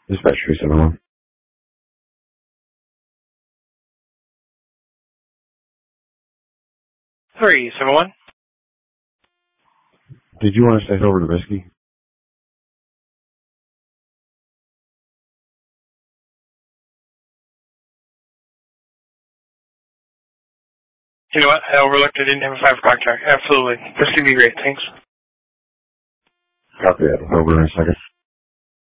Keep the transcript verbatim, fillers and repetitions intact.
Dispatch three seven one. three seven one. Did you want to stay over to Risky? You know what? I overlooked I didn't have a five o'clock track. Absolutely. This would be great. Thanks. Copy that. Over in a second.